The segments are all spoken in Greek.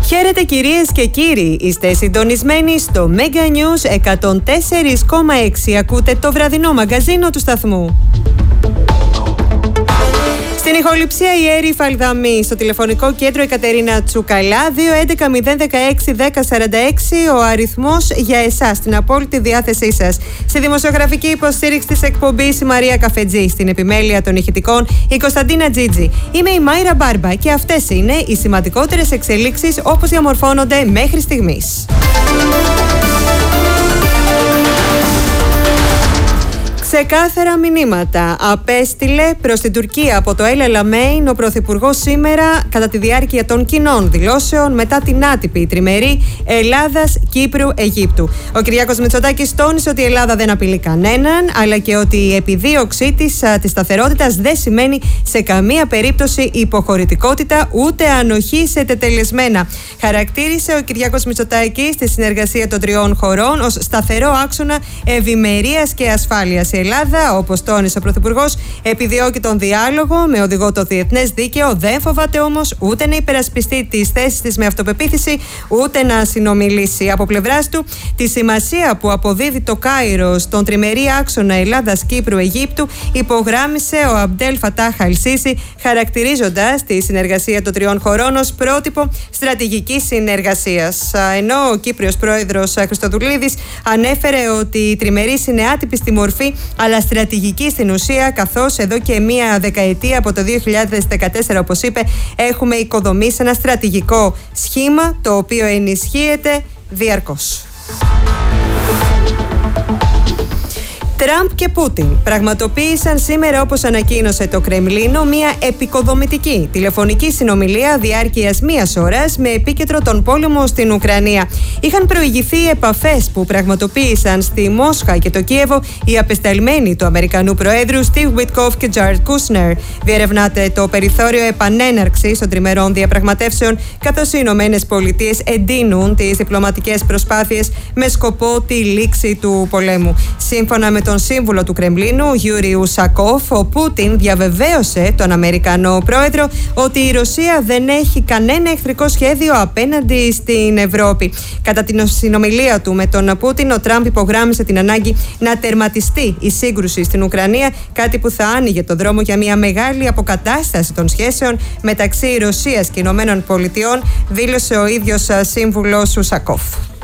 Χαίρετε κυρίες και κύριοι, είστε συντονισμένοι στο Mega News 104,6. Ακούτε το βραδινό μαγκαζίνο του σταθμού. Στην ηχοληψία η Έρη Φαλδαμή, στο τηλεφωνικό κέντρο η Κατερίνα Τσουκαλά, 211-016-1046 ο αριθμός για εσάς, στην απόλυτη διάθεσή σας. Στη δημοσιογραφική υποστήριξη της εκπομπής η Μαρία Καφετζή, στην επιμέλεια των ηχητικών η Κωνσταντίνα Τζίτζη. Είμαι η Μάιρα Μπάρμπα και αυτές είναι οι σημαντικότερες εξελίξεις όπως διαμορφώνονται μέχρι στιγμής. Ξεκάθαρα μηνύματα απέστειλε προς την Τουρκία από το El Alamein ο Πρωθυπουργός σήμερα κατά τη διάρκεια των κοινών δηλώσεων μετά την άτυπη τριμερή Ελλάδας-Κύπρου-Αιγύπτου. Ο Κυριάκος Μητσοτάκης τόνισε ότι η Ελλάδα δεν απειλεί κανέναν, αλλά και ότι η επιδίωξή της σταθερότητας δεν σημαίνει σε καμία περίπτωση υποχωρητικότητα ούτε ανοχή σε τετελεσμένα. Χαρακτήρισε ο Κυριάκος Μητσοτάκης τη συνεργασία των τριών χωρών ως σταθερό άξονα ευημερίας και ασφάλειας. Η Ελλάδα, όπως τόνισε ο Πρωθυπουργός, επιδιώκει τον διάλογο με οδηγό το διεθνές δίκαιο, δεν φοβάται όμως ούτε να υπερασπιστεί τις θέσεις της με αυτοπεποίθηση, ούτε να συνομιλήσει. Από πλευράς του, τη σημασία που αποδίδει το Κάιρο στον τριμερή άξονα Ελλάδας-Κύπρου-Αιγύπτου υπογράμμισε ο Αμπντέλ Φατάχ Αλ-Σίσι, χαρακτηρίζοντας τη συνεργασία των τριών χωρών ως πρότυπο στρατηγικής συνεργασίας. Ενώ ο Κύπριος πρόεδρος Χριστοδουλίδης ανέφερε ότι η τριμερής είναι άτυπη στη μορφή, αλλά στρατηγική στην ουσία, καθώς εδώ και μία δεκαετία από το 2014, όπως είπε, έχουμε οικοδομήσει ένα στρατηγικό σχήμα το οποίο ενισχύεται διαρκώς. Τραμπ και Πούτιν πραγματοποίησαν σήμερα, όπως ανακοίνωσε το Κρεμλίνο, μια επικοδομητική τηλεφωνική συνομιλία διάρκειας μίας ώρας με επίκεντρο τον πόλεμο στην Ουκρανία. Είχαν προηγηθεί επαφές που πραγματοποίησαν στη Μόσχα και το Κίεβο οι απεσταλμένοι του Αμερικανού Προέδρου Στίβ Βιτκόφ και Τζάρετ Κούσνερ. Διερευνάται το περιθώριο επανέναρξης των τριμερών διαπραγματεύσεων, καθώς οι Ηνωμένες Πολιτείες εντείνουν τις διπλωματικές προσπάθειες με σκοπό τη λήξη του πολέμου. Σύμφωνα με τον σύμβουλο του Κρεμλίνου, Γιούρι Ουσακόφ, ο Πούτιν διαβεβαίωσε τον Αμερικανό πρόεδρο ότι η Ρωσία δεν έχει κανένα εχθρικό σχέδιο απέναντι στην Ευρώπη. Κατά την συνομιλία του με τον Πούτιν, ο Τραμπ υπογράμμισε την ανάγκη να τερματιστεί η σύγκρουση στην Ουκρανία, κάτι που θα άνοιγε το δρόμο για μια μεγάλη αποκατάσταση των σχέσεων μεταξύ Ρωσίας και Ηνωμένων Πολιτειών, δήλωσε ο ίδιος σύμβουλος Ουσακόφ.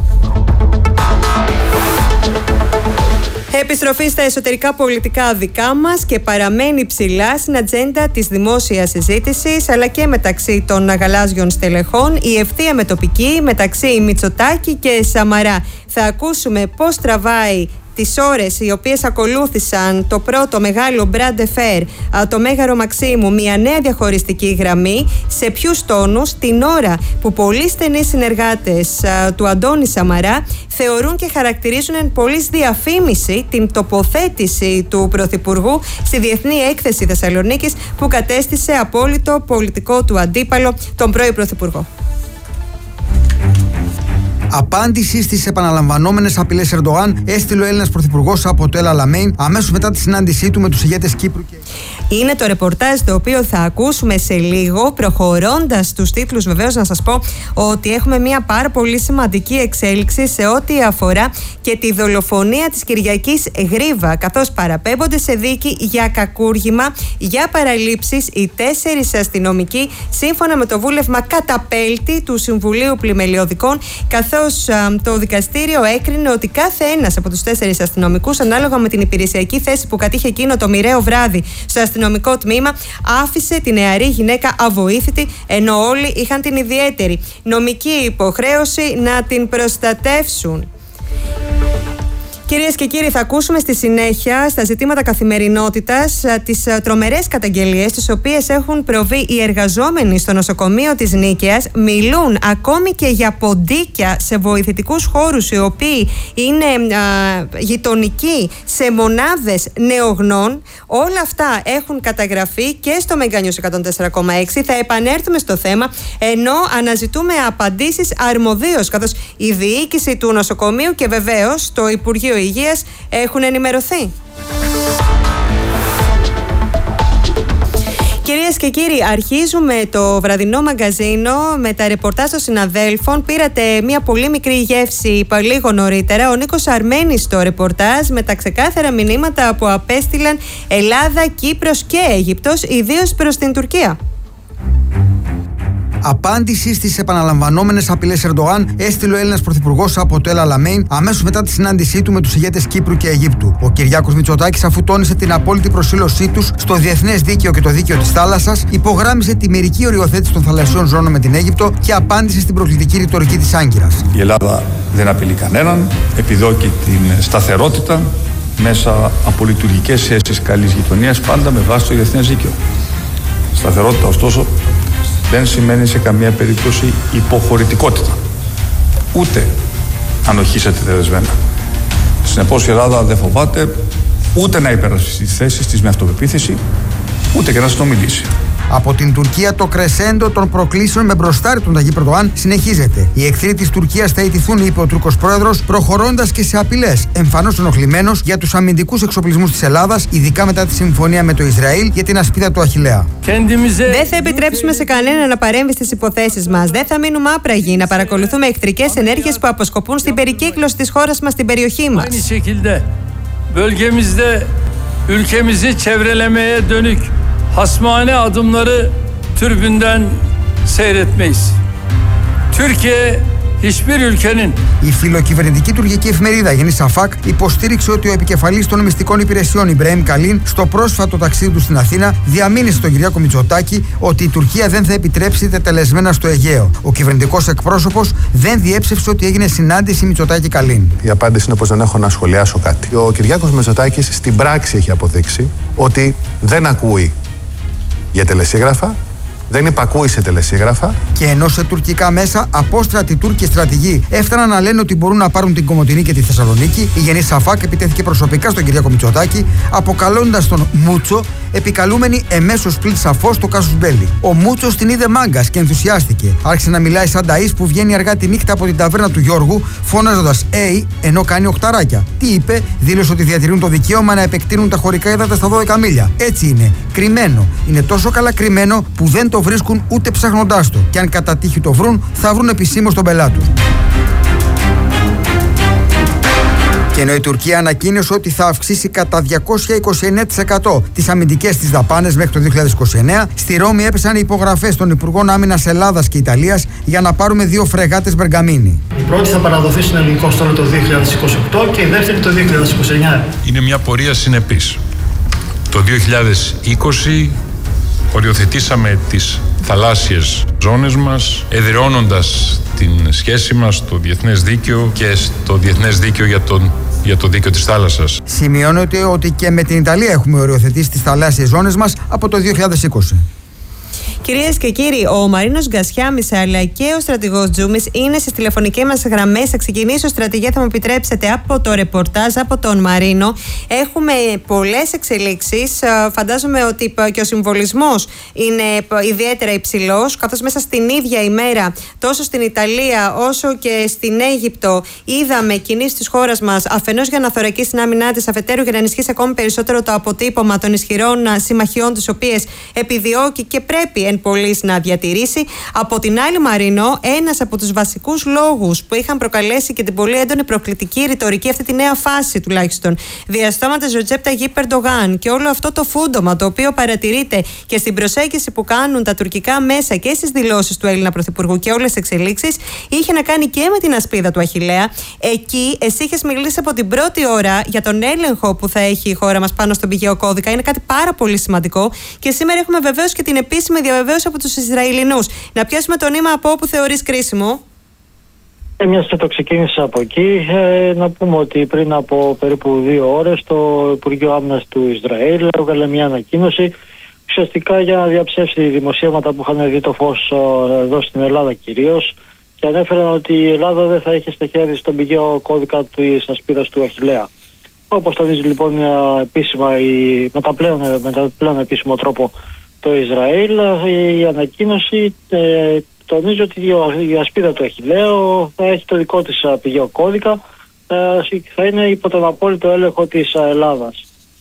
Επιστροφή στα εσωτερικά πολιτικά δικά μας και παραμένει ψηλά στην ατζέντα της δημόσιας συζήτησης, αλλά και μεταξύ των γαλάζιων στελεχών, η ευθεία με τοπική μεταξύ Μητσοτάκη και Σαμαρά. Θα ακούσουμε πώς τραβάει τις ώρες οι οποίες ακολούθησαν το πρώτο μεγάλο Μπράντε Φέρ, το Μέγαρο Μαξίμου, μια νέα διαχωριστική γραμμή, σε ποιους τόνους, την ώρα που πολλοί στενοί συνεργάτες του Αντώνη Σαμαρά θεωρούν και χαρακτηρίζουν πολύς διαφήμιση την τοποθέτηση του Πρωθυπουργού στη Διεθνή Έκθεση Θεσσαλονίκης, που κατέστησε απόλυτο πολιτικό του αντίπαλο τον πρώην Πρωθυπουργό. Απάντηση στις επαναλαμβανόμενες απειλές Ερντογάν έστειλε ο Έλληνας Πρωθυπουργός από το El Alamein αμέσως μετά τη συνάντησή του με τους ηγέτες Κύπρου και... Είναι το ρεπορτάζ το οποίο θα ακούσουμε σε λίγο. Προχωρώντας τους τίτλους, βεβαίως να σας πω ότι έχουμε μια πάρα πολύ σημαντική εξέλιξη σε ό,τι αφορά και τη δολοφονία της Κυριακής Γρίβα, καθώς παραπέμπονται σε δίκη για κακούργημα, για παραλήψεις οι 4 αστυνομικοί, σύμφωνα με το βούλευμα καταπέλτη του Συμβουλίου Πλημελιωδικών, καθώς το δικαστήριο έκρινε ότι κάθε ένας από τους 4 αστυνομικούς, ανάλογα με την υπηρεσιακή θέση που κατήχε εκείνο το μοιραίο βράδυ στο αστυνομικό τμήμα, άφησε τη νεαρή γυναίκα αβοήθητη, ενώ όλοι είχαν την ιδιαίτερη νομική υποχρέωση να την προστατεύσουν. Κυρίες και κύριοι, θα ακούσουμε στη συνέχεια στα ζητήματα καθημερινότητας τις τρομερές καταγγελίες τις οποίες έχουν προβεί οι εργαζόμενοι στο νοσοκομείο της Νίκαιας. Μιλούν ακόμη και για ποντίκια σε βοηθητικούς χώρους οι οποίοι είναι γειτονικοί σε μονάδες νεογνών. Όλα αυτά έχουν καταγραφεί και στο Mega News 104,6. Θα επανέλθουμε στο θέμα, ενώ αναζητούμε απαντήσεις αρμοδίως, καθώς η διοίκηση του νοσοκομείου και βεβαίως το Υπουργείο Υγείας έχουν ενημερωθεί. Κυρίες Κυρίες και κύριοι, αρχίζουμε το βραδινό μαγκαζίνο με τα ρεπορτάζ των συναδέλφων. Πήρατε μια πολύ μικρή γεύση λίγο νωρίτερα. Ο Νίκος Αρμένης στο ρεπορτάζ με τα ξεκάθαρα μηνύματα που απέστειλαν Ελλάδα, Κύπρος και Αίγυπτος, ιδίως προς την Τουρκία. Απάντηση στις επαναλαμβανόμενες απειλές Ερντογάν έστειλε ο Έλληνας Πρωθυπουργός από το Ελ Αλαμέιν αμέσως μετά τη συνάντησή του με τους ηγέτες Κύπρου και Αιγύπτου. Ο Κυριάκος Μητσοτάκης, αφού τόνισε την απόλυτη προσήλωσή τους στο διεθνές δίκαιο και το δίκαιο της θάλασσας, υπογράμμισε τη μερική οριοθέτηση των θαλασσιών ζώνων με την Αίγυπτο και απάντησε στην προκλητική ρητορική της Άγκυρας. Η Ελλάδα δεν απειλεί κανέναν, επιδόκει την σταθερότητα μέσα από λειτουργικές σχέσεις καλής γειτονίας, πάντα με βάση το διεθνές δίκαιο. Σταθερότητα, ωστόσο, δεν σημαίνει σε καμία περίπτωση υποχωρητικότητα, ούτε ανοχή ατεδεσμένα. Συνεπώς η Ελλάδα δεν φοβάται ούτε να υπερασπιστεί τις θέσεις της με αυτοπεποίθηση, ούτε και να συνομιλήσει. Από την Τουρκία το κρεσέντο των προκλήσεων με μπροστάρι τον Ταγίπ Ερντογάν συνεχίζεται. Οι εχθροί της Τουρκίας θα ιτηθούν, είπε ο Τούρκος πρόεδρος, προχωρώντας και σε απειλές, εμφανώς ενοχλημένος για τους αμυντικούς εξοπλισμούς της Ελλάδας, ειδικά μετά τη συμφωνία με το Ισραήλ για την ασπίδα του Αχιλλέα. Δεν θα επιτρέψουμε σε κανένα να παρέμβει στις υποθέσεις μας. Δεν θα μείνουμε άπραγοι να παρακολουθούμε εχθρικές ενέργειες που αποσκοπούν στην περικύκλωση της χώρας μας στην περιοχή μας. Hasmane adımları türbünden seyretmeyiz. Türkiye hiçbir ülkenin. Η φιλοκυβερνητική τουρκική εφημερίδα Yeni Şafak υποστήριξε ότι ο επικεφαλής των μυστικών υπηρεσιών Ιμπραήμ Καλίν στο πρόσφατο ταξίδι του στην Αθήνα διαμήνυσε στον Κυριάκο Μητσοτάκη ότι η Τουρκία δεν θα επιτρέψει τετελεσμένα στο Αιγαίο. Ο κυβερνητικός εκπρόσωπος δεν διέψευσε ότι έγινε συνάντηση Μητσοτάκη Καλίν. Η απάντηση είναι πως δεν έχω να σχολιάσω κάτι. Ο Κυριάκος Μητσοτάκης στην πράξη έχει αποδείξει ότι δεν ακούει για τελεσίγραφα, δεν υπακούει σε τελεσίγραφα. Και ενώ σε τουρκικά μέσα απόστρατοι Τούρκοι στρατηγοί έφταναν να λένε ότι μπορούν να πάρουν την Κομοτηνή και τη Θεσσαλονίκη, η Yeni Şafak επιτέθηκε προσωπικά στον Κυριάκο Μητσοτάκη, αποκαλώντας τον Μούτσο, επικαλούμενη εμέσως πλήτ σαφώς το κάσους μπέλι. Ο Μούτσος την είδε μάγκας και ενθουσιάστηκε. Άρχισε να μιλάει σαν ταΐς που βγαίνει αργά τη νύχτα από την ταβέρνα του Γιώργου, φώναζοντας ενώ κάνει οχταράκια. Τι είπε, δήλωσε ότι διατηρούν το δικαίωμα να επεκτείνουν τα χωρικά ύδατα στα 12 μίλια. Έτσι είναι. Κρυμμένο. Είναι τόσο καλά κρυμμένο που δεν το βρίσκουν ούτε ψάχνοντάς το. Και αν κατά τύχη το βρουν, θα βρουν επισήμως τον πελάτη του. Και ενώ η Τουρκία ανακοίνωσε ότι θα αυξήσει κατά 229% τις αμυντικές της δαπάνες μέχρι το 2029, στη Ρώμη έπεσαν οι υπογραφές των Υπουργών Άμυνας Ελλάδας και Ιταλίας για να πάρουμε 2 φρεγάτες Μπεργαμίνη. Η πρώτη θα παραδοθεί στον ελληνικό στόλο το 2028 και η δεύτερη το 2029. Είναι μια πορεία συνεπής. Το 2020 οριοθετήσαμε τις θαλάσσιες ζώνες μας, εδραιώνοντας την σχέση μας στο διεθνές δίκαιο και στο διεθνές δίκαιο για το δίκαιο της θάλασσας. Σημειώνεται ότι και με την Ιταλία έχουμε οριοθετήσει τις θαλάσσιες ζώνες μας από το 2020. Κυρίες και κύριοι, ο Μαρίνος Γκασιάμις αλλά και ο στρατηγός Τζούμις είναι στις τηλεφωνικές μας γραμμές. Θα ξεκινήσω, στρατηγέ, θα μου επιτρέψετε, από το ρεπορτάζ, από τον Μαρίνο. Έχουμε πολλές εξελίξεις. Φαντάζομαι ότι και ο συμβολισμός είναι ιδιαίτερα υψηλός, καθώς μέσα στην ίδια ημέρα, τόσο στην Ιταλία όσο και στην Αίγυπτο, είδαμε κινήσεις της χώρας μας, αφενός για να θωρακίσει την άμυνά της, αφετέρου για να ενισχύσει ακόμη περισσότερο το αποτύπωμα των ισχυρών συμμαχιών, τις οποίες επιδιώκει και πρέπει εν πωλής να διατηρήσει. Από την άλλη, Μαρίνο, ένας από τους βασικούς λόγους που είχαν προκαλέσει και την πολύ έντονη προκλητική ρητορική, αυτή τη νέα φάση τουλάχιστον, διαστόματος Ρετζέπ Ταγίπ Ερντογάν και όλο αυτό το φούντομα το οποίο παρατηρείται και στην προσέγγιση που κάνουν τα τουρκικά μέσα και στις δηλώσεις του Έλληνα Πρωθυπουργού και όλες τις εξελίξεις, είχε να κάνει και με την ασπίδα του Αχιλλέα. Εκεί, εσύ είχες μιλήσει από την πρώτη ώρα για τον έλεγχο που θα έχει η χώρα μας πάνω στον πηγαίο κώδικα. Είναι κάτι πάρα πολύ σημαντικό και σήμερα έχουμε βεβαίως και την επίσημη διαβεβαίωση από τους Ισραηλινούς. Να πιάσουμε το νήμα από όπου θεωρείς κρίσιμο. Μιας και το ξεκίνησα από εκεί, να πούμε ότι πριν από περίπου 2 ώρες το Υπουργείο Άμυνας του Ισραήλ έβγαλε μια ανακοίνωση ουσιαστικά για να διαψεύσει δημοσίευματα που είχαν δει το φως εδώ στην Ελλάδα κυρίως, και ανέφεραν ότι η Ελλάδα δεν θα είχε στα χέρια στον πηγαίο κώδικα της ασπίδας του Αχιλλέα. Όπως τονίζει λοιπόν επίσημα με τα πλέον επίσημο τρόπο το Ισραήλ, η ανακοίνωση τονίζει ότι η ασπίδα του Αχιλλέου θα έχει το δικό της πηγαίο κώδικα, θα είναι υπό τον απόλυτο έλεγχο της Ελλάδας.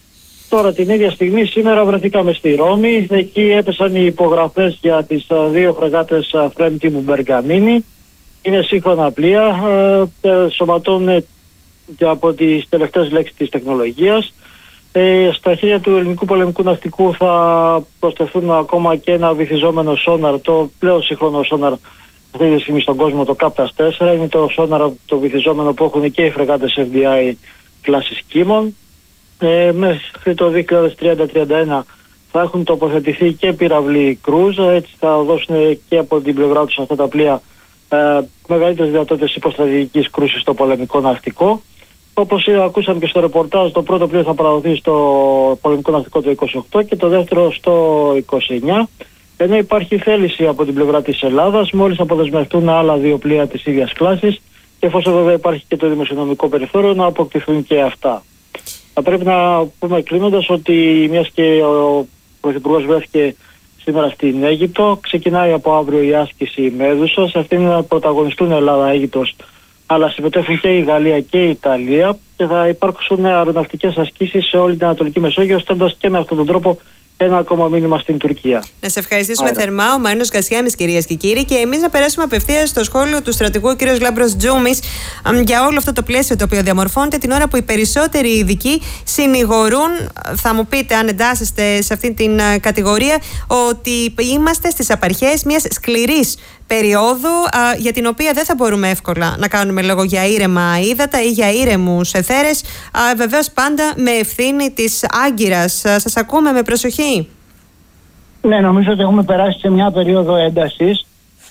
Τώρα την ίδια στιγμή σήμερα βρεθήκαμε στη Ρώμη. Εκεί έπεσαν οι υπογραφές για τις 2 φρεγάτες Frame τύπου Μπεργαμίνη. Είναι σύγχρονα πλοία, σωματώνουν από τις τελευταίες λέξεις της τεχνολογίας. Στα χέρια του ελληνικού πολεμικού ναυτικού θα προσθεθούν ακόμα και ένα βυθιζόμενο σόναρ, το πλέον σύγχρονο σόναρ αυτή τη στιγμή στον κόσμο, το Captas 4. Είναι το σόναρ το βυθιζόμενο που έχουν και οι φρεγάτες FBI κλάσης Κίμων. Μέχρι το 2030-31 θα έχουν τοποθετηθεί και πυραυλοί κρούζ, έτσι θα δώσουν και από την πλευρά τους αυτά τα πλοία μεγαλύτερες δυνατότητες υποστρατηγικής κρούσης στο πολεμικό ναυτικό. Όπως ακούσαμε και στο ρεπορτάζ, το πρώτο πλοίο θα παραδοθεί στο πολεμικό ναυτικό το 28 και το δεύτερο στο 29. Ενώ υπάρχει θέληση από την πλευρά της Ελλάδας, μόλις αποδεσμευτούν άλλα 2 πλοία της ίδιας κλάσης και εφόσον βέβαια υπάρχει και το δημοσιονομικό περιθώριο, να αποκτηθούν και αυτά. Θα πρέπει να πούμε κλείνοντας ότι μιας και ο Πρωθυπουργός βρέθηκε σήμερα στην Αίγυπτο, ξεκινάει από αύριο η άσκηση Μέδουσας. Αυτή είναι να πρωταγωνιστούν Ελλάδα-Αίγυπτος, αλλά συμμετέχουν και η Γαλλία και η Ιταλία και θα υπάρξουν αεροναυτικές ασκήσεις σε όλη την Ανατολική Μεσόγειο, στέλνοντας και με αυτόν τον τρόπο ένα ακόμα μήνυμα στην Τουρκία. Να σε ευχαριστήσουμε θερμά, ο Μαρίνος Γκασιάνης, κυρίες και κύριοι, και εμείς να περάσουμε απευθείας στο σχόλιο του στρατηγού κ. Λάμπρος Τζούμης για όλο αυτό το πλαίσιο το οποίο διαμορφώνεται την ώρα που οι περισσότεροι ειδικοί συνηγορούν, θα μου πείτε αν εντάσσεστε σε αυτή την κατηγορία, ότι είμαστε στις απαρχές μιας σκληρής περίοδου για την οποία δεν θα μπορούμε εύκολα να κάνουμε λόγο για ήρεμα ύδατα ή για ήρεμους εθέρες, βεβαίως πάντα με ευθύνη της Άγκυρας. Σας ακούμε με προσοχή. Ναι, νομίζω ότι έχουμε περάσει σε μια περίοδο έντασης.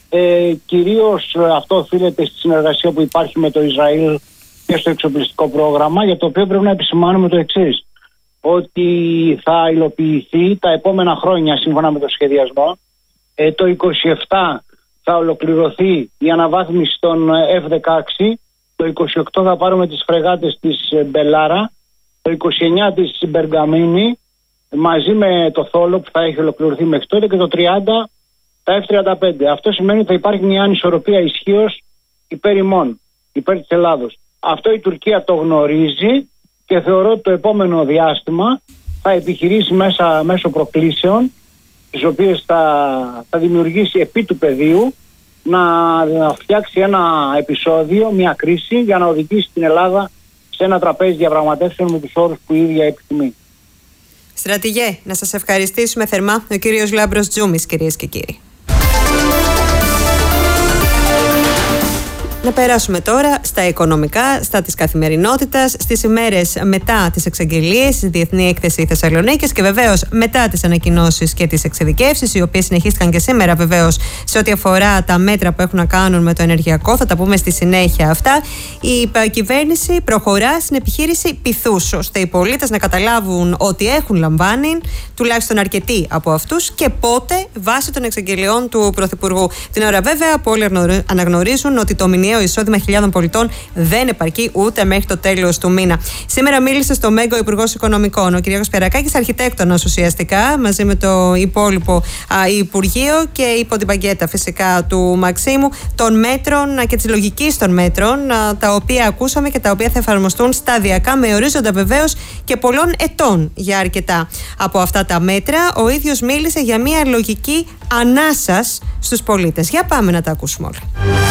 Κυρίως αυτό οφείλεται στη συνεργασία που υπάρχει με το Ισραήλ και στο εξοπλιστικό πρόγραμμα, για το οποίο πρέπει να επισημάνουμε το εξής: ότι θα υλοποιηθεί τα επόμενα χρόνια σύμφωνα με το σχεδιασμό. Το 27 θα ολοκληρωθεί η αναβάθμιση των F-16, το 28 θα πάρουμε τις φρεγάτες της Μπελάρα, το 29 της Μπεργαμίνη μαζί με το Θόλο που θα έχει ολοκληρωθεί μέχρι τότε και το 30 τα F-35. Αυτό σημαίνει ότι θα υπάρχει μια ανισορροπία ισχύως υπέρ ημών, υπέρ της Ελλάδος. Αυτό η Τουρκία το γνωρίζει και θεωρώ ότι το επόμενο διάστημα θα επιχειρήσει μέσω προκλήσεων, τις οποίες θα δημιουργήσει επί του πεδίου, να φτιάξει ένα επεισόδιο, μια κρίση, για να οδηγήσει την Ελλάδα σε ένα τραπέζι διαπραγματεύσεων με τους όρους που η ίδια επιθυμεί. Στρατηγέ, να σας ευχαριστήσουμε θερμά, ο κύριος Λάμπρος Τζούμης, κυρίες και κύριοι. Να περάσουμε τώρα στα οικονομικά, στα της καθημερινότητας, στις ημέρες μετά τις εξαγγελίες, στη Διεθνή Έκθεση Θεσσαλονίκης και βεβαίως μετά τις ανακοινώσεις και τις εξειδικεύσεις, οι οποίες συνεχίστηκαν και σήμερα βεβαίως σε ό,τι αφορά τα μέτρα που έχουν να κάνουν με το ενεργειακό. Θα τα πούμε στη συνέχεια αυτά. Η κυβέρνηση προχωρά στην επιχείρηση πειθούς, ώστε οι πολίτες να καταλάβουν ότι έχουν λαμβάνει τουλάχιστον αρκετοί από αυτούς και πότε, βάσει των εξαγγελιών του Πρωθυπουργού. Την ώρα βέβαια που όλοι αναγνωρίζουν ότι το μηνιαίο εισόδημα χιλιάδων πολιτών δεν επαρκεί ούτε μέχρι το τέλος του μήνα. Σήμερα μίλησε στο Μέγκο ο Υπουργός Οικονομικών, ο κ. Σπερακάκης, αρχιτέκτονας ουσιαστικά, μαζί με το υπόλοιπο Υπουργείο και υπό την παγκέτα φυσικά του Μαξίμου, των μέτρων και της λογικής των μέτρων, τα οποία ακούσαμε και τα οποία θα εφαρμοστούν σταδιακά, με ορίζοντα βεβαίως και πολλών ετών για αρκετά από αυτά τα μέτρα. Ο ίδιος μίλησε για μια λογική ανάσας στους πολίτες. Για πάμε να τα ακούσουμε όλα.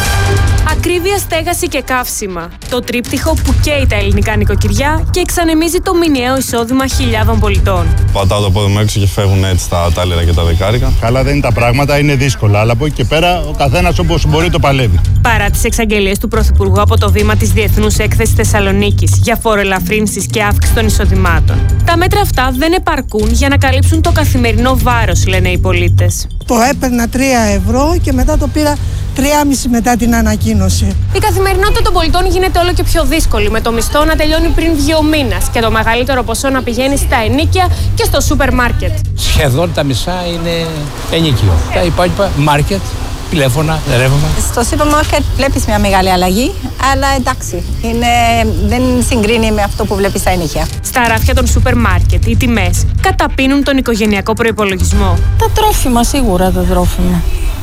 Ακρίβεια, στέγαση και καύσιμα. Το τρίπτυχο που καίει τα ελληνικά νοικοκυριά και εξανεμίζει το μηνιαίο εισόδημα χιλιάδων πολιτών. Πατάω το πόδι μου έξω και φεύγουν έτσι τα τάλιρα και τα δεκάρικα. Καλά δεν είναι τα πράγματα, είναι δύσκολα. Αλλά από εκεί και πέρα ο καθένας όπως μπορεί το παλεύει. Παρά τις εξαγγελίες του Πρωθυπουργού από το βήμα της Διεθνούς Έκθεσης Θεσσαλονίκης για φοροελαφρύνσεις και αύξηση των εισοδημάτων, τα μέτρα αυτά δεν επαρκούν για να καλύψουν το καθημερινό βάρος, λένε οι πολίτες. Το έπαιρνα 3 ευρώ και μετά το πήρα 3,5 μετά την ανακοίνωση. Η καθημερινότητα των πολιτών γίνεται όλο και πιο δύσκολη, με το μισθό να τελειώνει πριν 2 μήνες και το μεγαλύτερο ποσό να πηγαίνει στα ενοίκια και στο σούπερ μάρκετ. Σχεδόν τα μισά είναι ενοίκιο. Τα υπόλοιπα μάρκετ, τηλέφωνα, ρεύμα. Στο σούπερ μάρκετ βλέπεις μια μεγάλη αλλαγή, αλλά εντάξει, δεν συγκρίνει με αυτό που βλέπεις στα ενοίκια. Στα ράφια των σούπερ μάρκετ οι τιμές καταπίνουν τον οικογενειακό προϋπολογισμό. Τα τρόφιμα, σίγουρα τα τρόφιμα.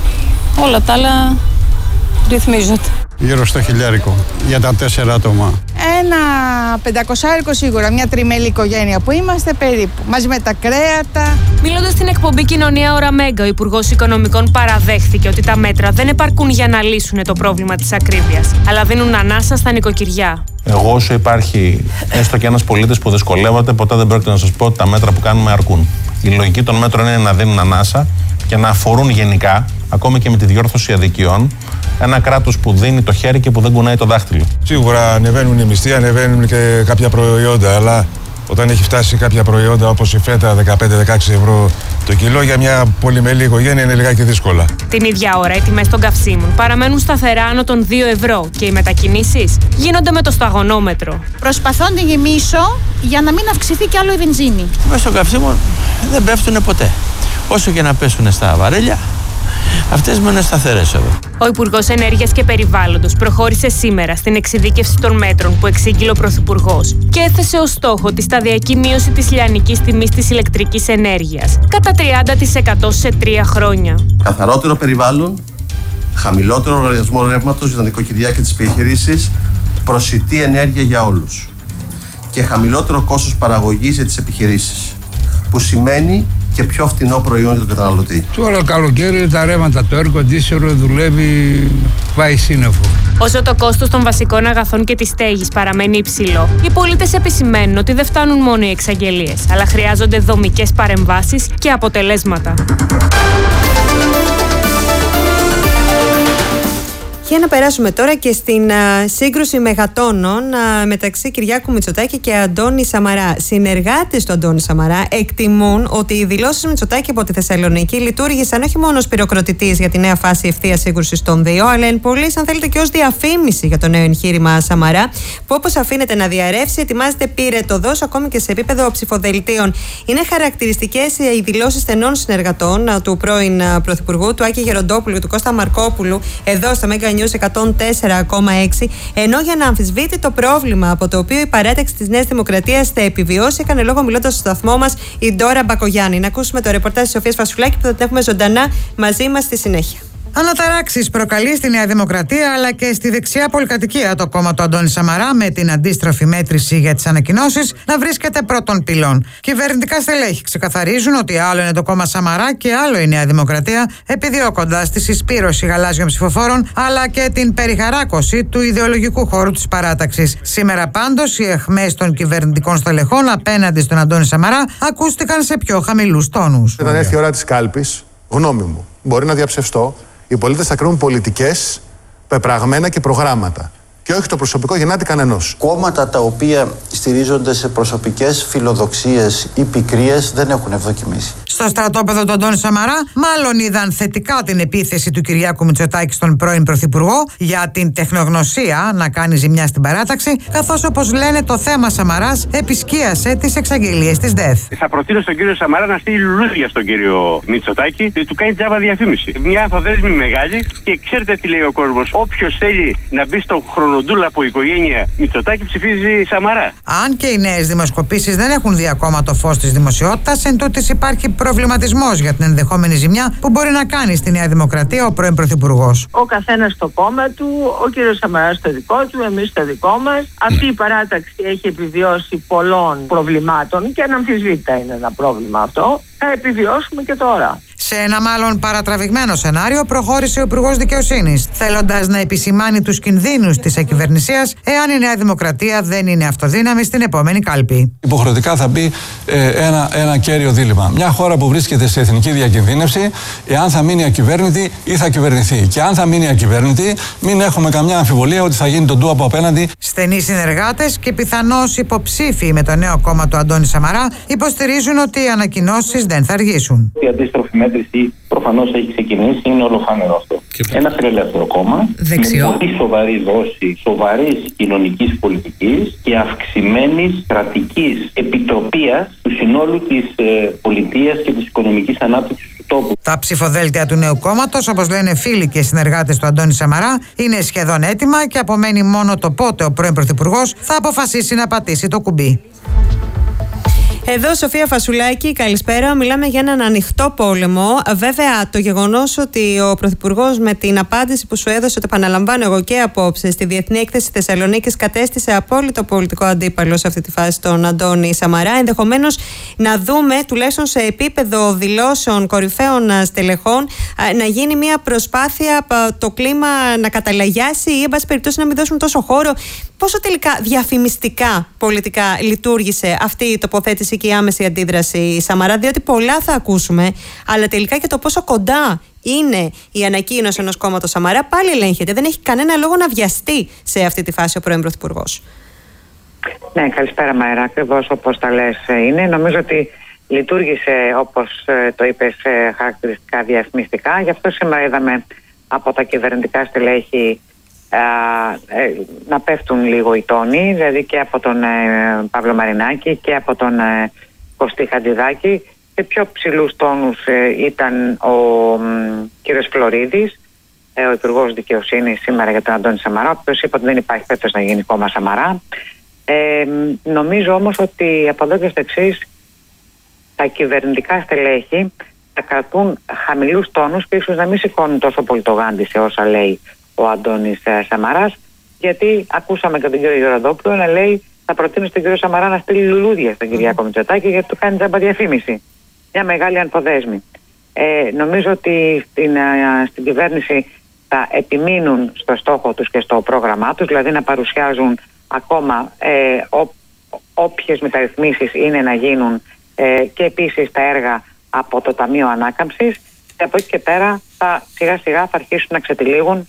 Όλα τα άλλα ρυθμίζονται. Γύρω στο 1.000 για τα 4 άτομα. ένα 500 σίγουρα, μια τριμελή οικογένεια που είμαστε περίπου, μαζί με τα κρέατα. Μιλώντας στην εκπομπή Κοινωνία Ώρα Μέγκα, ο Υπουργός Οικονομικών παραδέχθηκε ότι τα μέτρα δεν επαρκούν για να λύσουν το πρόβλημα της ακρίβειας, αλλά δίνουν ανάσα στα νοικοκυριά. Εγώ, όσο υπάρχει έστω και ένας πολίτης που δυσκολεύεται, ποτέ δεν πρόκειται να σας πω ότι τα μέτρα που κάνουμε αρκούν. Η λογική των μέτρων είναι να δίνουν ανάσα και να αφορούν γενικά, ακόμη και με τη διόρθωση αδικιών, ένα κράτος που δίνει το χέρι και που δεν κουνάει το δάχτυλο. Σίγουρα ανεβαίνουν οι μισθοί, ανεβαίνουν και κάποια προϊόντα, αλλά όταν έχει φτάσει κάποια προϊόντα όπως η φέτα 15-16 ευρώ το κιλό, για μια πολυμελή οικογένεια είναι λιγάκι δύσκολα. Την ίδια ώρα οι τιμές των καυσίμων παραμένουν σταθερά άνω των 2 ευρώ και οι μετακινήσεις γίνονται με το σταγονόμετρο. Προσπαθώ να γεμίσω για να μην αυξηθεί κι άλλο η βενζίνη. Μέσα των καυσίμων δεν πέφτουν ποτέ. Όσο και να πέσουν στα βαρέλια, αυτές μένουν σταθερές εδώ. Ο Υπουργός Ενέργειας και Περιβάλλοντος προχώρησε σήμερα στην εξειδίκευση των μέτρων που εξήγηλε ο Πρωθυπουργός και έθεσε ως στόχο τη σταδιακή μείωση της λιανικής τιμής της ηλεκτρικής ενέργειας κατά 30% σε 3 χρόνια. Καθαρότερο περιβάλλον, χαμηλότερο λογαριασμό ρεύματος για τα νοικοκυριά και τις επιχειρήσεις, προσιτή ενέργεια για όλους και χαμηλότερο κόστος παραγωγής για τις επιχειρήσεις, που σημαίνει και πιο φθηνό προϊόν για τον καταναλωτή. Τώρα καλοκαίρι τα ρεύματα, το air conditioner δουλεύει, πάει σύννεφο. Όσο το κόστος των βασικών αγαθών και της στέγης παραμένει υψηλό, οι πολίτες επισημαίνουν ότι δεν φτάνουν μόνο οι εξαγγελίες, αλλά χρειάζονται δομικές παρεμβάσεις και αποτελέσματα. Για να περάσουμε τώρα και στην σύγκρουση μεγατόνων μεταξύ Κυριάκου Μητσοτάκη και Αντώνη Σαμαρά. Συνεργάτες του Αντώνη Σαμαρά εκτιμούν ότι οι δηλώσεις Μητσοτάκη από τη Θεσσαλονίκη λειτουργήσαν όχι μόνο ως πυροκροτητής για τη νέα φάση ευθείας σύγκρουσης των δύο, αλλά εν πολλοίς, αν θέλετε, και ως διαφήμιση για το νέο εγχείρημα Σαμαρά, που όπως αφήνεται να διαρρεύσει, ετοιμάζεται πυρετοδός ακόμη και σε επίπεδο ψηφοδελτίων. Είναι χαρακτηριστικές οι δηλώσεις στενών συνεργατών του πρώην Πρωθυπουργού, του Άκη Γεροντόπουλου και του Κώστα Μαρκόπουλου, εδώ στο Mega News 104,6, ενώ για να αμφισβήτη το πρόβλημα από το οποίο η παράταξη της Νέας Δημοκρατίας θα επιβιώσει, έκανε λόγο μιλώντας στο σταθμό μας η Ντόρα Μπακογιάννη. Να ακούσουμε το ρεπορτάζ της Σοφίας Φασουλάκη που θα την έχουμε ζωντανά μαζί μας στη συνέχεια. Αναταράξεις προκαλεί στη Νέα Δημοκρατία αλλά και στη δεξιά πολυκατοικία το κόμμα του Αντώνη Σαμαρά, με την αντίστροφη μέτρηση για τις ανακοινώσεις να βρίσκεται πρώτων πυλών. Κυβερνητικά στελέχη ξεκαθαρίζουν ότι άλλο είναι το κόμμα Σαμαρά και άλλο η Νέα Δημοκρατία, επιδιώκοντας τη συσπήρωση γαλάζιων ψηφοφόρων αλλά και την περιχαράκωση του ιδεολογικού χώρου της παράταξης. Σήμερα πάντως οι αιχμές των κυβερνητικών στελεχών απέναντι στον Αντώνη Σαμαρά ακούστηκαν σε πιο χαμηλούς τόνους. Όταν έρθει η ώρα της κάλπης, γνώμη μου, μπορεί να διαψευστώ. Οι πολίτες θα κρίνουν πολιτικές, πεπραγμένα και προγράμματα. Και όχι το προσωπικό γεννάτη κανενός. Κόμματα τα οποία στηρίζονται σε προσωπικές φιλοδοξίες ή πικρίες δεν έχουν ευδοκιμήσει. Στο στρατόπεδο του Αντώνη Σαμαρά, μάλλον είδαν θετικά την επίθεση του Κυριάκου Μητσοτάκη στον πρώην Πρωθυπουργό για την τεχνογνωσία να κάνει ζημιά στην παράταξη, καθώς, όπως λένε, το θέμα Σαμαράς επισκίασε τις εξαγγελίες της ΔΕΘ. Θα προτείνω στον κύριο Σαμαρά να στείλει λουλούδια στον κύριο Μητσοτάκη και του κάνει τζάμπα διαφήμιση. Μια αφοδέσμη μεγάλη και ξέρετε τι λέει ο κόσμος. Όποιος θέλει να μπει στον χρονοτούλα από οικογένεια Μητσοτάκη ψηφίζει Σαμαρά. Αν και οι νέες δημοσκοπήσεις δεν έχουν δει ακόμα το φως της δημοσιότητας, εν τούτης υπάρχει προβληματισμός για την ενδεχόμενη ζημιά που μπορεί να κάνει στη Νέα Δημοκρατία ο πρώην Πρωθυπουργός. Ο καθένας στο κόμμα του, ο κύριος Σαμαράς στο δικό του, εμείς στο δικό μας. Αυτή η παράταξη έχει επιβιώσει πολλών προβλημάτων και αναμφισβήτητα είναι ένα πρόβλημα αυτό. Θα επιβιώσουμε και τώρα. Σε ένα μάλλον παρατραβηγμένο σενάριο προχώρησε ο Υπουργός Δικαιοσύνης, θέλοντας να επισημάνει τους κινδύνους της ακυβερνησίας εάν η Νέα Δημοκρατία δεν είναι αυτοδύναμη στην επόμενη κάλπη. Υποχρεωτικά θα μπει ένα κέριο δίλημμα. Μια χώρα που βρίσκεται σε εθνική διακινδύνευση, εάν θα μείνει ακυβέρνητη ή θα κυβερνηθεί. Και αν θα μείνει ακυβέρνητη, μην έχουμε καμιά αμφιβολία ότι θα γίνει τον του από απέναντι. Στενοί συνεργάτες και πιθανώς υποψήφοι με το νέο κόμμα του Αντώνη Σαμαρά υποστηρίζουν ότι οι ανακοινώσεις δεν θα αργήσουν. Η αντίστροφη μέτρηση προφανώς έχει ξεκινήσει, είναι ολοφάνερο αυτό. Ένα φιλελεύθερο κόμμα δεξιό, με πολύ σοβαρή δόση σοβαρής κοινωνικής πολιτικής και αυξημένης κρατικής επιτροπίας του συνόλου της πολιτείας και της οικονομικής ανάπτυξης του τόπου. Τα ψηφοδέλτια του νέου κόμματος, όπως λένε φίλοι και συνεργάτες του Αντώνη Σαμαρά, είναι σχεδόν έτοιμα και απομένει μόνο το πότε ο πρώην Πρωθυπουργός θα αποφασίσει να πατήσει το κουμπί. Εδώ Σοφία Φασουλάκη, καλησπέρα. Μιλάμε για έναν ανοιχτό πόλεμο. Βέβαια, το γεγονός ότι ο Πρωθυπουργός με την απάντηση που σου έδωσε, το επαναλαμβάνω εγώ και απόψε, στη Διεθνή Έκθεση Θεσσαλονίκης κατέστησε απόλυτο πολιτικό αντίπαλο σε αυτή τη φάση τον Αντώνη Σαμαρά. Ενδεχομένως να δούμε, τουλάχιστον σε επίπεδο δηλώσεων κορυφαίων στελεχών, να γίνει μια προσπάθεια το κλίμα να καταλαγιάσει ή, εν πάση περιπτώσει, να μην δώσουν τόσο χώρο. Πόσο τελικά διαφημιστικά πολιτικά λειτουργήσε αυτή η τοποθέτηση και η άμεση αντίδραση Σαμαρά, διότι πολλά θα ακούσουμε, αλλά τελικά και το πόσο κοντά είναι η ανακοίνωση ενός κόμματος Σαμαρά πάλι ελέγχεται. Δεν έχει κανένα λόγο να βιαστεί σε αυτή τη φάση ο πρώην Πρωθυπουργός. Ναι, καλησπέρα Μαέρα. Ακριβώς όπως τα λες είναι. Νομίζω ότι λειτουργήσε, όπως το είπες, χαρακτηριστικά διαφημιστικά. Γι' αυτό σήμερα είδαμε από τα κυβερνητικά στελέχη να πέφτουν λίγο οι τόνοι, δηλαδή και από τον Παύλο Μαρινάκη και από τον Κωστή Χατζηδάκη. Σε πιο ψηλούς τόνους ήταν ο κύριος Φλωρίδης, ο Υπουργός Δικαιοσύνης σήμερα για τον Αντώνη Σαμαρά, ο οποίος είπε ότι δεν υπάρχει περίπτωση να γίνει κόμμα Σαμαρά. Νομίζω όμως ότι από εδώ και στο εξής τα κυβερνητικά στελέχη θα κρατούν χαμηλούς τόνους και ίσως να μην σηκώνουν τόσο πολύ το γάντι σε όσα λέει ο Αντώνης Σαμαράς, γιατί ακούσαμε και τον κύριο Γεροντόπουλο να λέει θα προτείνει στον κύριο Σαμαρά να στείλει λουλούδια στον Κυριάκο Μητσοτάκη γιατί του κάνει τζάμπα διαφήμιση. Μια μεγάλη ανθοδέσμη. Νομίζω ότι στην κυβέρνηση θα επιμείνουν στο στόχο τους και στο πρόγραμμά τους, δηλαδή να παρουσιάζουν ακόμα όποιες μεταρρυθμίσεις είναι να γίνουν και επίσης τα έργα από το Ταμείο Ανάκαμψης, και από εκεί και πέρα σιγά σιγά θα αρχίσουν να ξετυλίγουν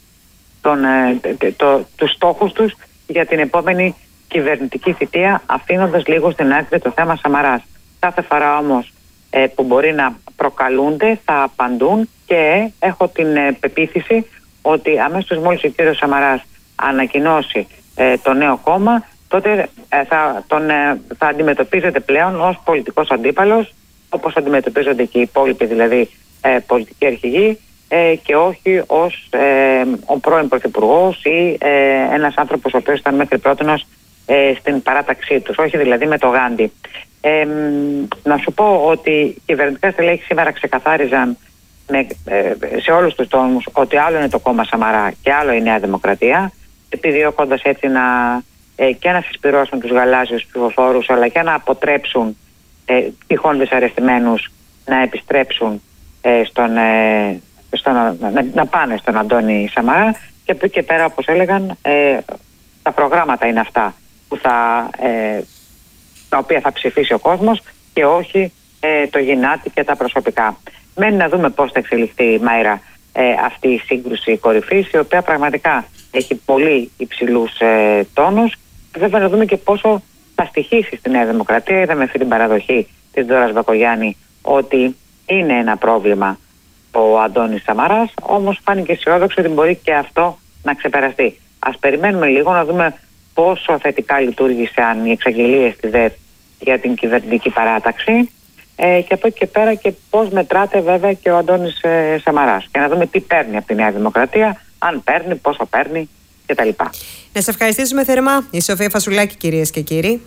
τους στόχους τους για την επόμενη κυβερνητική θητεία, αφήνοντας λίγο στην άκρη το θέμα Σαμαράς. Κάθε φορά όμως που μπορεί να προκαλούνται θα απαντούν, και έχω την πεποίθηση ότι αμέσως μόλις ο κύριος Σαμαράς ανακοινώσει το νέο κόμμα, τότε θα αντιμετωπίζεται πλέον ως πολιτικός αντίπαλος, όπως αντιμετωπίζονται και οι υπόλοιποι δηλαδή πολιτικοί αρχηγοί, και όχι ως ο πρώην Πρωθυπουργός ή ένας άνθρωπος ο οποίος ήταν μέχρι πρότινος στην παράταξή τους, όχι δηλαδή με το γάντι. Να σου πω ότι οι κυβερνητικά στελέχη σήμερα ξεκαθάριζαν σε όλους τους τόνους ότι άλλο είναι το κόμμα Σαμαρά και άλλο η Νέα Δημοκρατία, επιδιώκοντας έτσι και να συσπυρώσουν τους γαλάζιους ψηφοφόρους, αλλά και να αποτρέψουν τυχόν δυσαρεστημένους να επιστρέψουν να πάνε στον Αντώνη Σαμαρά, και από εκεί και πέρα, όπως έλεγαν, τα προγράμματα είναι αυτά που τα οποία θα ψηφίσει ο κόσμος και όχι το γυνάτι και τα προσωπικά. Μένει να δούμε πώς θα εξελιχθεί, Μάιρα, αυτή η σύγκρουση κορυφής, η οποία πραγματικά έχει πολύ υψηλούς τόνους. Βέβαια να δούμε και πόσο θα στοιχήσει στη Νέα Δημοκρατία. Είδαμε αυτή την παραδοχή της Ντόρας Μπακογιάννη ότι είναι ένα πρόβλημα ο Αντώνης Σαμαράς, όμως φάνηκε αισιόδοξο ότι μπορεί και αυτό να ξεπεραστεί. Ας περιμένουμε λίγο να δούμε πόσο θετικά λειτουργήσαν οι εξαγγελίες της ΔΕΘ για την κυβερνητική παράταξη, και από εκεί και πέρα και πώς μετράται βέβαια και ο Αντώνης Σαμαράς, και να δούμε τι παίρνει από τη Νέα Δημοκρατία, αν παίρνει, πόσο παίρνει κτλ. Να σε ευχαριστήσουμε θερμά, η Σοφία Φασουλάκη, κυρίες και κύριοι.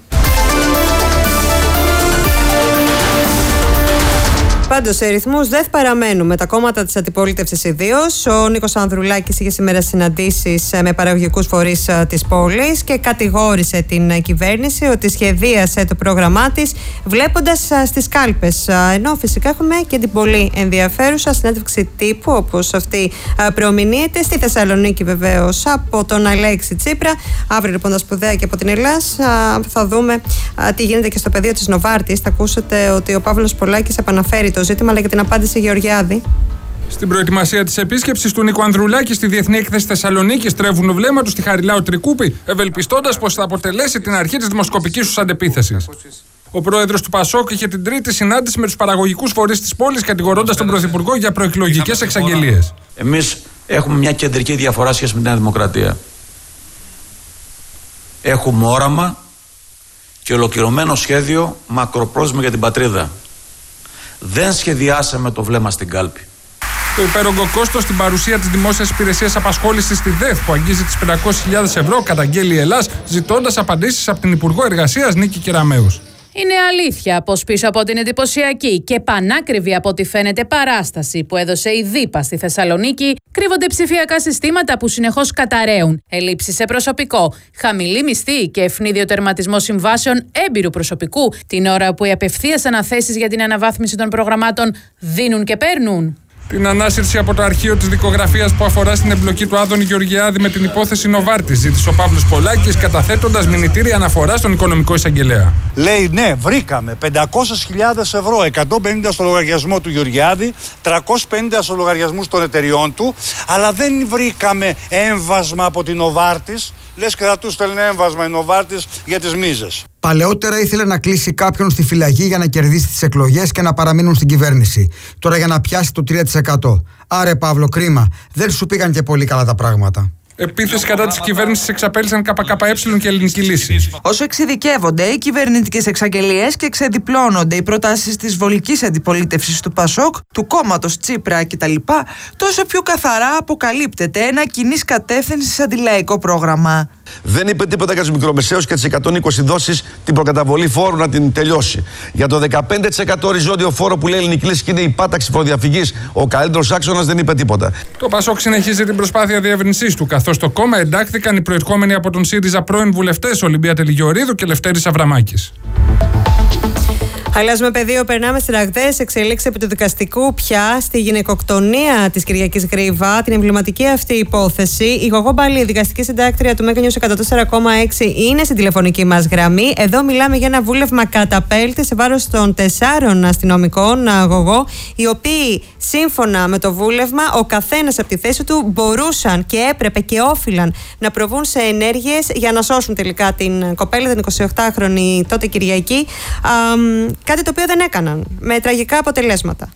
Πάντως, σε ρυθμούς δεν παραμένουμε τα κόμματα της αντιπολίτευσης ιδίως. Ο Νίκος Ανδρουλάκης είχε σήμερα συναντήσεις με παραγωγικούς φορείς της πόλης και κατηγόρησε την κυβέρνηση ότι σχεδίασε το πρόγραμμά της βλέποντας στις κάλπες. Ενώ φυσικά έχουμε και την πολύ ενδιαφέρουσα συνέντευξη τύπου, όπως αυτή προμηνύεται στη Θεσσαλονίκη βεβαίως από τον Αλέξη Τσίπρα. Αύριο λοιπόν τα σπουδαία και από την Ελλάδα θα δούμε τι γίνεται και στο πεδίο της Νοβάρτης. Θα ακούσετε ότι ο Παύλος Πολάκης επαναφέρει το ζήτημα, αλλά και την απάντηση Γεωργιάδη. Στην προετοιμασία της επίσκεψης του Νίκου Ανδρουλάκη στη Διεθνή Έκθεση Θεσσαλονίκη, τρέβουν βλέμμα του στη Χαριλάου Τρικούπη, ευελπιστώντας πως θα αποτελέσει την αρχή της δημοσκοπικής τους αντεπίθεσης. Ο πρόεδρος του ΠΑΣΟΚ είχε την τρίτη συνάντηση με τους παραγωγικούς φορείς της πόλης, κατηγορώντας τον Πρωθυπουργό για προεκλογικές εξαγγελίες. Εμείς έχουμε μια κεντρική διαφορά σχέση με τη Νέα Δημοκρατία. Έχουμε όραμα και ολοκληρωμένο σχέδιο μακροπρόθεσμο για την πατρίδα. Δεν σχεδιάσαμε το βλέμμα στην κάλπη. Το υπέρογκο κόστος στην παρουσία της Δημόσιας Υπηρεσίας Απασχόλησης στη ΔΕΘ, που αγγίζει τις 500.000 ευρώ, καταγγέλει η Ελλάς, ζητώντας απαντήσεις από την Υπουργό Εργασίας Νίκη Κεραμέους. Είναι αλήθεια πως πίσω από την εντυπωσιακή και πανάκριβη από ό,τι φαίνεται παράσταση που έδωσε η ΔΥΠΑ στη Θεσσαλονίκη κρύβονται ψηφιακά συστήματα που συνεχώς καταραίουν, ελλείψεις σε προσωπικό, χαμηλή μισθή και ευνίδιο τερματισμό συμβάσεων έμπειρου προσωπικού, την ώρα που οι απευθείας αναθέσεις για την αναβάθμιση των προγραμμάτων δίνουν και παίρνουν. Την ανάσυρση από το αρχείο της δικογραφίας που αφορά στην εμπλοκή του Άδωνη Γεωργιάδη με την υπόθεση Νοβάρτης ζήτησε ο Παύλος Πολάκης, καταθέτοντας μηνυτήρια αναφορά στον οικονομικό εισαγγελέα. Λέει, ναι, βρήκαμε 500.000 ευρώ, 150 στο λογαριασμό του Γεωργιάδη, 350 στο λογαριασμού των εταιριών του, αλλά δεν βρήκαμε έμβασμα από την Νοβάρτης. Λες και θα του στέλνει έμβασμα η Νοβάρτης για τις μίζες. Παλαιότερα ήθελε να κλείσει κάποιον στη φυλακή για να κερδίσει τις εκλογές και να παραμείνουν στην κυβέρνηση. Τώρα για να πιάσει το 3%. Άρε Παύλο, κρίμα. Δεν σου πήγαν και πολύ καλά τα πράγματα. Επίθεση κατά της κυβέρνησης εξαπέλυσαν ΚΚΕ και Ελληνική Λύση. Όσο εξειδικεύονται οι κυβερνητικές εξαγγελίες και ξεδιπλώνονται οι προτάσεις της βολικής αντιπολίτευσης του ΠΑΣΟΚ, του κόμματος Τσίπρα κτλ., τόσο πιο καθαρά αποκαλύπτεται ένα κοινής κατεύθυνσης αντιλαϊκό πρόγραμμα. Δεν είπε τίποτα για τους μικρομεσαίους και τις 120 δόσεις την προκαταβολή φόρου να την τελειώσει. Για το 15% οριζόντιο φόρο που λέει η Ελληνική Λύση και είναι η πάταξη φοροδιαφυγής, ο καλύτερος άξονας δεν είπε τίποτα. Το ΠΑΣΟΚ συνεχίζει την προσπάθεια διεύρυνσής του, καθώς στο κόμμα εντάχθηκαν οι προερχόμενοι από τον ΣΥΡΙΖΑ πρώην βουλευτές Ολυμπία Τελιγεωρίδου και Λευτέρης Αβραμάκης. Αλλάζουμε πεδίο, περνάμε στις ραγδαίες εξελίξεις επί του δικαστικού πια στη γυναικοκτονία της Κυριακής Γρίβα. Την εμβληματική αυτή υπόθεση. Η Γογό Μπαλή, δικαστική συντάκτρια του Mega News 104,6, είναι στην τηλεφωνική μας γραμμή. Εδώ μιλάμε για ένα βούλευμα καταπέλτη σε βάρος των 4 αστυνομικών, Γογό, οι οποίοι σύμφωνα με το βούλευμα, ο καθένας από τη θέση του μπορούσαν και έπρεπε και όφυλαν να προβούν σε ενέργειες για να σώσουν τελικά την κοπέλα, την 28χρονη τότε Κυριακή. Κάτι το οποίο δεν έκαναν, με τραγικά αποτελέσματα.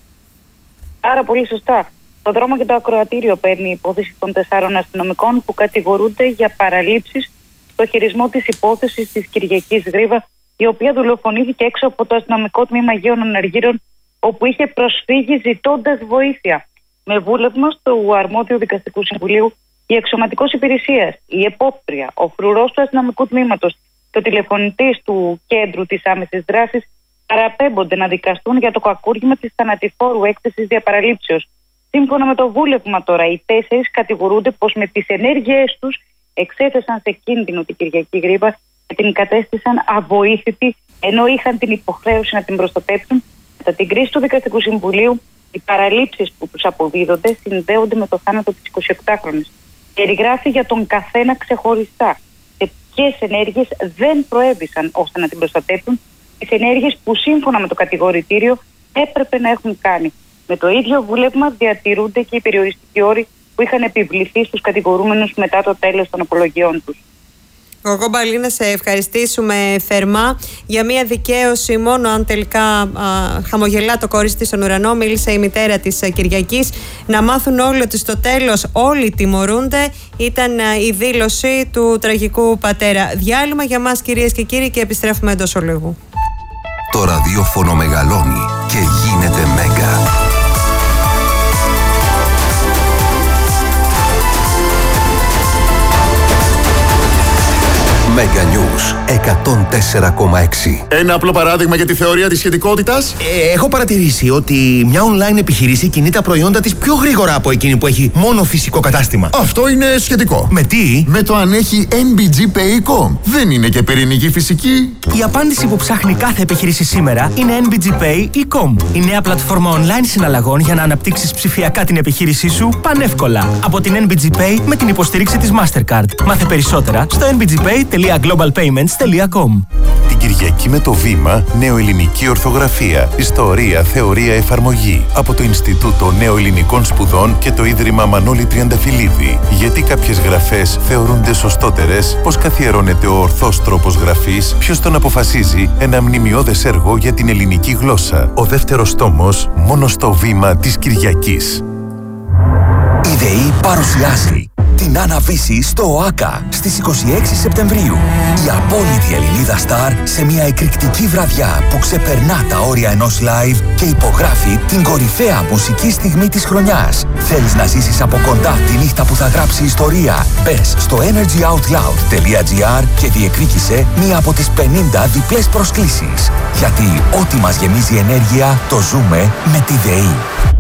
Άρα πολύ σωστά. Το δρόμο και το ακροατήριο παίρνει η υπόθεση των 4 αστυνομικών που κατηγορούνται για παραλήψεις στο χειρισμό της υπόθεσης της Κυριακής Γρίβα, η οποία δολοφονήθηκε έξω από το αστυνομικό τμήμα Αγίων Αναργύρων, όπου είχε προσφύγει ζητώντας βοήθεια. Με βούλευμα του αρμόδιου δικαστικού συμβουλίου, η αξιωματικός υπηρεσίας, η επόπτρια, ο φρουρός του αστυνομικού τμήματος, το τηλεφωνητής του κέντρου της άμεσης δράσης παραπέμπονται να δικαστούν για το κακούργημα της θανατηφόρου έκθεσης διαπαραλήψεως. Σύμφωνα με το βούλευμα τώρα, οι 4 κατηγορούνται πως με τις ενέργειές τους εξέθεσαν σε κίνδυνο την Κυριακή Γρίβα και την κατέστησαν αβοήθητη, ενώ είχαν την υποχρέωση να την προστατεύσουν. Κατά την κρίση του Δικαστικού Συμβουλίου, οι παραλήψεις που τους αποδίδονται συνδέονται με το θάνατο της 28χρονης. Περιγράφει για τον καθένα ξεχωριστά ποιες ενέργειες δεν προέβησαν ώστε να την προστατεύουν, τις ενέργειες που σύμφωνα με το κατηγορητήριο έπρεπε να έχουν κάνει. Με το ίδιο βούλευμα διατηρούνται και οι περιοριστικοί όροι που είχαν επιβληθεί στους κατηγορούμενους μετά το τέλος των απολογιών τους. Γογό Μπαλή, να σε ευχαριστήσουμε θερμά για μια δικαίωση μόνο αν τελικά χαμογελά το κορίτσι της στον ουρανό. Μίλησε η μητέρα της Κυριακής. Να μάθουν όλοι ότι στο τέλος όλοι τιμωρούνται. Ήταν η δήλωση του τραγικού πατέρα. Διάλειμμα για μας, κυρίες και κύριοι, και επιστρέφουμε εντός ολίγου. Το ραδιόφωνο μεγαλώνει και γίνεται μέγα. Mega News 104,6. Ένα απλό παράδειγμα για τη θεωρία της σχετικότητας. Έχω παρατηρήσει ότι μια online επιχείρηση κινεί τα προϊόντα της πιο γρήγορα από εκείνη που έχει μόνο φυσικό κατάστημα. Αυτό είναι σχετικό. Με τι? Με το αν έχει NBG Pay.com. Δεν είναι και πυρηνική φυσική. Η απάντηση που ψάχνει κάθε επιχείρηση σήμερα είναι NBG Pay.com. Η νέα πλατφόρμα online συναλλαγών για να αναπτύξεις ψηφιακά την επιχείρησή σου πανεύκολα. Από την NBG Pay με την υποστήριξη της Mastercard. Μάθε περισσότερα στο nbgpay.globalpayments.com. Την Κυριακή με το Βήμα, νεοελληνική ορθογραφία, ιστορία, θεωρία, εφαρμογή. Από το Ινστιτούτο Νεοελληνικών Σπουδών και το Ίδρυμα Μανώλη Τριανταφυλλίδη. Γιατί κάποιες γραφές θεωρούνται σωστότερες, πώς καθιερώνεται ο ορθός τρόπος γραφής, ποιος τον αποφασίζει, ένα μνημειώδες έργο για την ελληνική γλώσσα. Ο δεύτερος τόμος, μόνο στο Βήμα της Κυριακής. Η ΔΕΗ παρουσιάζει τη την Άννα Βύση στο ΟΑΚΑ στις 26 Σεπτεμβρίου. Η απόλυτη Ελληνίδα Σταρ σε μια εκρηκτική βραδιά που ξεπερνά τα όρια ενός live και υπογράφει την κορυφαία μουσική στιγμή της χρονιάς. Θέλεις να ζήσεις από κοντά τη νύχτα που θα γράψει ιστορία? Μπες στο energyoutloud.gr και διεκδίκησε μία από τις 50 διπλές προσκλήσεις. Γιατί ό,τι μας γεμίζει ενέργεια το ζούμε με τη ΔΕΗ.